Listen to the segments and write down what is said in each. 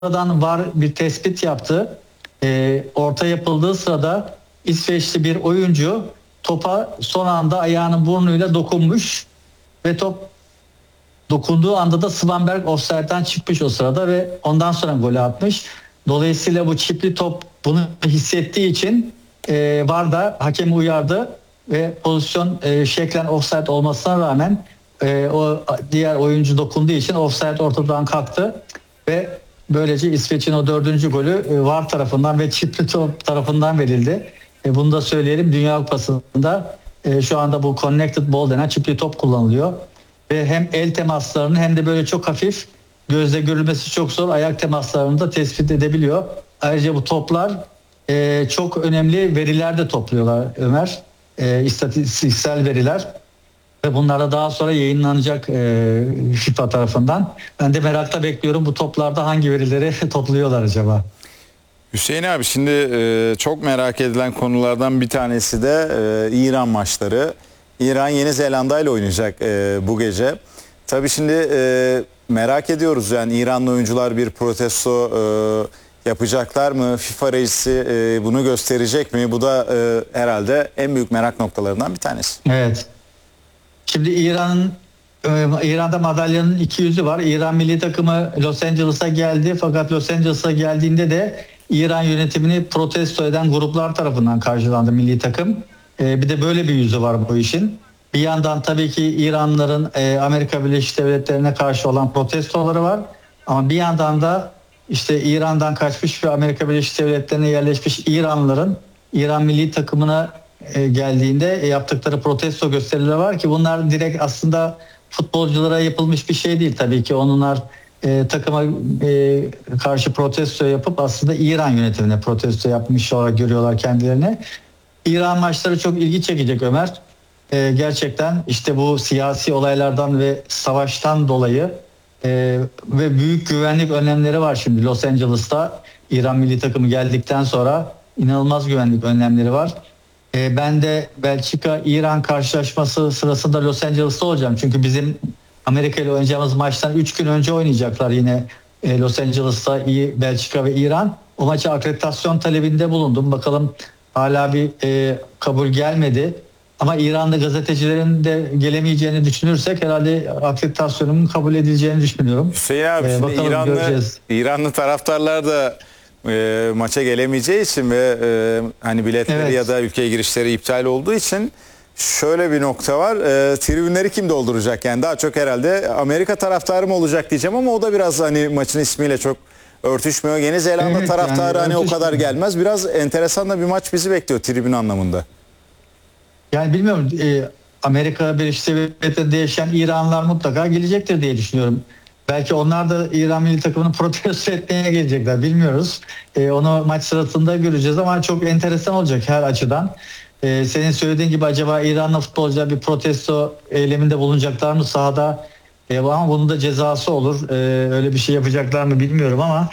sonradan VAR bir tespit yaptı. Orta yapıldığı sırada İsveçli bir oyuncu topa son anda ayağının burnuyla dokunmuş ve top dokunduğu anda da Svanberg ofsayttan çıkmış o sırada ve ondan sonra golü atmış. Dolayısıyla bu çipli top bunu hissettiği için VAR da hakemi uyardı ve pozisyon şeklen ofsayt olmasına rağmen o diğer oyuncu dokunduğu için ofsayt ortadan kalktı ve böylece İsveç'in o 4. golü VAR tarafından ve çipli top tarafından verildi. Bunu da söyleyelim, Dünya Kupası'nda şu anda bu connected ball denen çipli top kullanılıyor. Ve hem el temaslarını hem de böyle çok hafif, gözle görülmesi çok zor ayak temaslarını da tespit edebiliyor. Ayrıca bu toplar çok önemli veriler de topluyorlar Ömer. İstatistiksel veriler. Ve bunlar da daha sonra yayınlanacak FIFA tarafından. Ben de merakla bekliyorum, bu toplarda hangi verileri topluyorlar acaba? Hüseyin abi, şimdi çok merak edilen konulardan bir tanesi de İran maçları. İran Yeni Zelanda ile oynayacak bu gece. Tabii şimdi merak ediyoruz, yani İranlı oyuncular bir protesto yapacaklar mı? FIFA reisi bunu gösterecek mi? Bu da herhalde en büyük merak noktalarından bir tanesi. Evet. Şimdi İran'da madalyanın iki yüzü var. İran milli takımı Los Angeles'a geldi, fakat Los Angeles'a geldiğinde de İran yönetimini protesto eden gruplar tarafından karşılandı milli takım. Bir de böyle bir yüzü var bu işin. Bir yandan tabii ki İranlıların Amerika Birleşik Devletleri'ne karşı olan protestoları var. Ama bir yandan da işte İran'dan kaçmış ve Amerika Birleşik Devletleri'ne yerleşmiş İranlıların İran milli takımına geldiğinde yaptıkları protesto gösterileri var ki bunlar direkt aslında futbolculara yapılmış bir şey değil. Tabii ki onlar takıma karşı protesto yapıp aslında İran yönetimine protesto yapmış olarak görüyorlar kendilerini. İran maçları çok ilgi çekecek Ömer. Gerçekten işte bu siyasi olaylardan ve savaştan dolayı ve büyük güvenlik önlemleri var şimdi Los Angeles'ta. İran milli takımı geldikten sonra inanılmaz güvenlik önlemleri var. Ben de Belçika-İran karşılaşması sırasında Los Angeles'ta olacağım. Çünkü bizim Amerika ile oynayacağımız maçtan 3 gün önce oynayacaklar yine Los Angeles'ta Belçika ve İran. O maça akreditasyon talebinde bulundum. Bakalım hala bir kabul gelmedi. Ama İranlı gazetecilerin de gelemeyeceğini düşünürsek herhalde akreditasyonumun kabul edileceğini düşünüyorum. Hüseyin abi, şimdi İranlı taraftarlar da maça gelemeyeceği için ve hani biletleri ya da ülkeye girişleri iptal olduğu için şöyle bir nokta var. Tribünleri kim dolduracak? Yani daha çok herhalde Amerika taraftarı mı olacak diyeceğim ama o da biraz hani maçın ismiyle çok örtüşmüyor. Yeni Zelanda taraftarı yani hani o kadar gelmez. Biraz enteresan da bir maç bizi bekliyor tribün anlamında. Yani bilmiyorum, Amerika Birleşik Devletleri'nde yaşayan İranlılar mutlaka gelecektir diye düşünüyorum. Belki onlar da İran milli takımını protesto etmeye gelecekler, bilmiyoruz. Onu maç sırasında göreceğiz ama çok enteresan olacak her açıdan. Senin söylediğin gibi acaba İranlı futbolcular bir protesto eyleminde bulunacaklar mı sahada? Ama bunun da cezası olur. Öyle bir şey yapacaklar mı bilmiyorum ama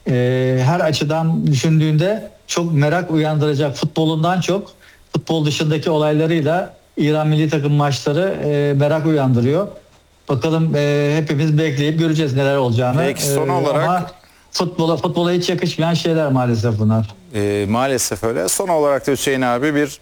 her açıdan düşündüğünde çok merak uyandıracak, futbolundan çok futbol dışındaki olaylarıyla İran milli takım maçları merak uyandırıyor. Bakalım, hepimiz bekleyip göreceğiz neler olacağını. Peki, son olarak ama futbola hiç yakışmayan şeyler maalesef bunlar. Maalesef öyle. Son olarak da Hüseyin abi bir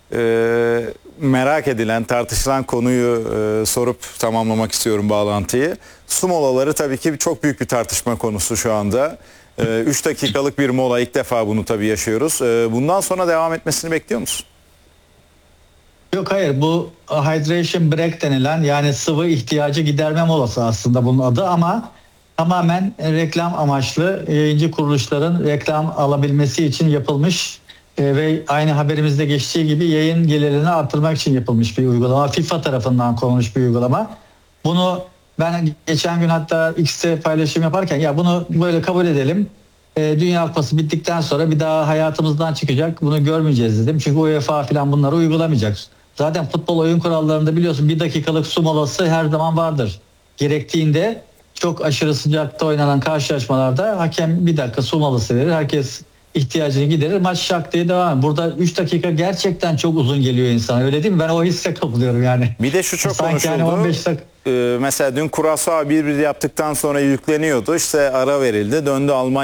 merak edilen, tartışılan konuyu sorup tamamlamak istiyorum bağlantıyı. Su molaları tabii ki çok büyük bir tartışma konusu şu anda. 3 dakikalık bir mola, ilk defa bunu tabii yaşıyoruz. Bundan sonra devam etmesini bekliyor musun? Yok, hayır, bu hydration break denilen, yani sıvı ihtiyacı giderme molası aslında bunun adı, ama tamamen reklam amaçlı, yayıncı kuruluşların reklam alabilmesi için yapılmış ve aynı haberimizde geçtiği gibi yayın gelirini artırmak için yapılmış bir uygulama. FIFA tarafından konulmuş bir uygulama. Bunu ben geçen gün hatta X'te paylaşım yaparken ya bunu böyle kabul edelim. Dünya Kupası bittikten sonra bir daha hayatımızdan çıkacak, bunu görmeyeceğiz dedim. Çünkü UEFA falan bunları uygulamayacak. Zaten futbol oyun kurallarında biliyorsun 1 dakikalık su molası her zaman vardır. Gerektiğinde çok aşırı sıcakta oynanan karşılaşmalarda hakem 1 dakika su molası verir. Herkes ihtiyacını giderir. Maç şak diye devam eder. Burada 3 dakika gerçekten çok uzun geliyor insana. Öyle değil mi? Ben o hisse kapılıyorum yani. Bir de şu çok sanki konuşuldu. Yani 15 dakika. mesela dün Curaçao 1-1 yaptıktan sonra yükleniyordu. İşte ara verildi. Döndü Almanya